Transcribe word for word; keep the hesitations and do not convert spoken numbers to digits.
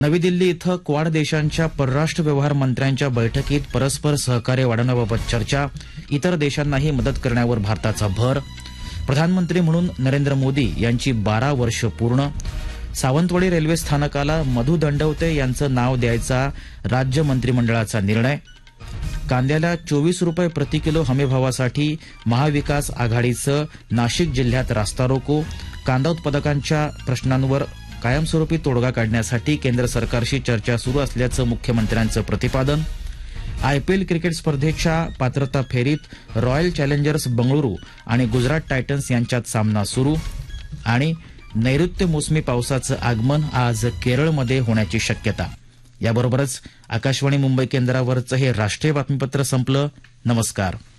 नवी दिल्ली इथं क्वाड देशांच्या परराष्ट्र व्यवहार मंत्र्यांच्या बैठकीत परस्पर सहकार्य वाढवण्याबाबत चर्चा. इतर देशांनाही मदत करण्यावर भारताचा भर. प्रधानमंत्री म्हणून नरेंद्र मोदी यांची बारा वर्ष पूर्ण. सावंतवाडी रेल्वे स्थानकाला मधु दंडवते यांचं नाव द्यायचा राज्य मंत्रिमंडळाचा निर्णय. कांद्याला चोवीस रुपये प्रति किलो हमीभावासाठी महाविकास आघाडीचं नाशिक जिल्ह्यात रास्ता रोको. कांदा उत्पादकांच्या प्रश्नांवर कायमस्वरूपी तोडगा काढण्यासाठी केंद्र सरकारशी चर्चा सुरू असल्याचं मुख्यमंत्र्यांचं प्रतिपादन. आयपीएल क्रिकेट स्पर्धेच्या पात्रता फेरीत रॉयल चॅलेंजर्स बंगळुरू आणि गुजरात टायटन्स यांच्यात सामना सुरू. आणि नैऋत्य मोसमी पावसाचं आगमन आज केरळमध्ये होण्याची शक्यता. याबरोबरच आकाशवाणी मुंबई केंद्रावरचं हे राष्ट्रीय बातमीपत्र संपलं. नमस्कार.